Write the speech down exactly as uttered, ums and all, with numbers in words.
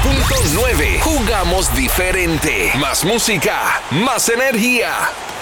punto nueve. Jugamos diferente. Más música, más energía.